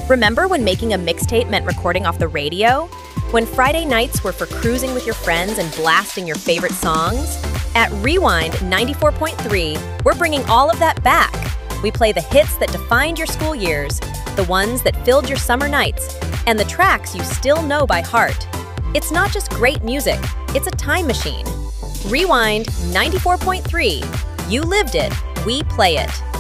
Remember when making a mixtape meant recording off the radio? When Friday nights were for cruising with your friends and blasting your favorite songs? At Rewind 94.3, we're bringing all of that back. We play the hits that defined your school years, the ones that filled your summer nights, and the tracks you still know by heart. It's not just great music, it's a time machine. Rewind 94.3. You lived it, we play it.